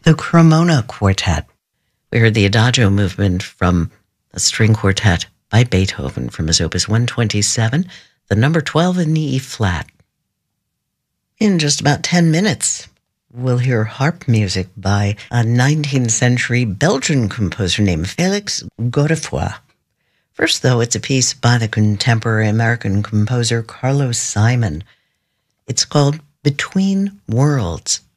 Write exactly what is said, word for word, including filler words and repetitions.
the Cremona Quartet. We heard the Adagio movement from a string quartet by Beethoven from his Opus one twenty-seven, the number twelve in the E-flat. In just about ten minutes, we'll hear harp music by a nineteenth century Belgian composer named Félix Godefroy. First, though, it's a piece by the contemporary American composer Carlos Simon. It's called Between Worlds.